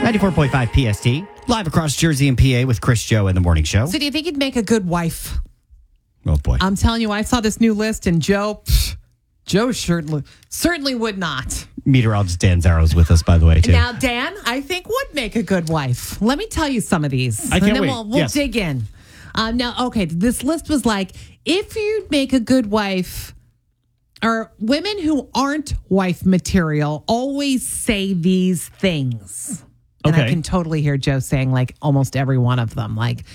94.5 PST. Live across Jersey and PA with Chris Joe in the morning show. So do you think you'd make a good wife? Oh, boy. I'm telling you, I saw this new list, and Joe certainly would not. Meteorologist Dan Zaro's with us, by the way, too. Now, Dan, I think would make a good wife. Let me tell you some of these. I can't and then wait. we'll Yes. dig in. Now, okay, this list was like, if you'd make a good wife, or women who aren't wife material always say these things. And I Okay. can totally hear Joe saying like almost every one of them. Like,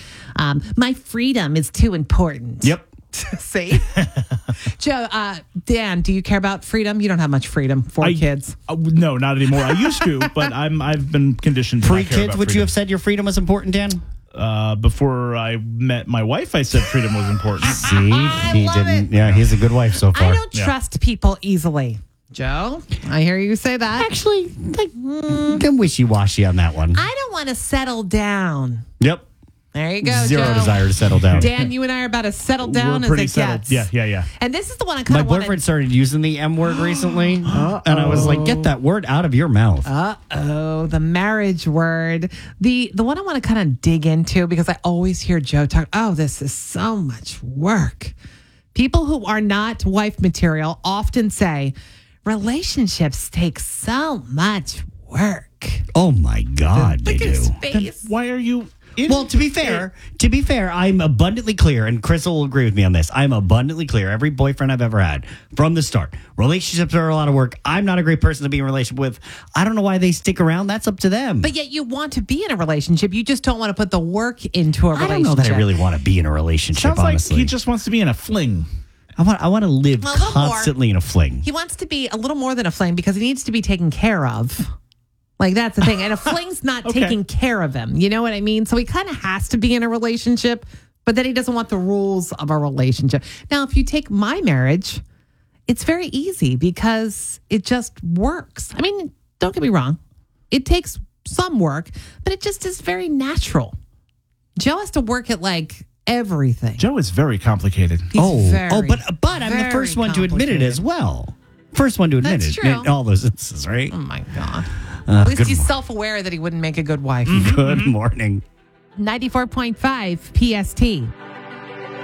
my freedom is too important. Yep. See? Joe, Dan, do you care about freedom? You don't have much freedom. Four kids. No, not anymore. I used to, but I've been conditioned to Pre not care kids, about would you freedom. have said your freedom was important, Dan? Before I met my wife, I said freedom was important. See, he love didn't. it. Yeah, he's a good wife so far. I don't trust people easily. Joe, I hear you say that. Actually, I'm wishy-washy on that one. I don't want to settle down. Yep. There you go, Zero Joe. desire to settle down. Dan, you and I are about to settle down We're pretty as it settled. gets. Yeah. And this is the one I My kind of boyfriend wanted. started using the M word recently, and I was like, get that word out of your mouth. Uh-oh, the marriage word. The one I want to kind of dig into, because I always hear Joe talk, oh, this is so much work. People who are not wife material often say, relationships take so much work. Oh, my God, they Look at do. his face. Why are you? Well, to be fair, I'm abundantly clear, and Chris will agree with me on this. I'm abundantly clear. Every boyfriend I've ever had from the start, relationships are a lot of work. I'm not a great person to be in a relationship with. I don't know why they stick around. That's up to them. But yet you want to be in a relationship. You just don't want to put the work into a I relationship. don't know that I really want to be in a relationship, Sounds honestly. like he just wants to be in a fling. I want to live Well, a little more. constantly in a fling. He wants to be a little more than a fling because he needs to be taken care of. Like, that's the thing. And a fling's not Okay. taking care of him. You know what I mean? So he kind of has to be in a relationship, but then he doesn't want the rules of a relationship. Now, if you take my marriage, it's very easy because it just works. I mean, don't get me wrong. It takes some work, but it just is very natural. Joe has to work at like everything. Joe is very complicated. He's very, but I'm the very first one to admit it complicated. as well. First one to admit That's it true. in all those instances, right? Oh my God. At least good he's mo- self-aware that he wouldn't make a good wife. Good morning. 94.5 PST.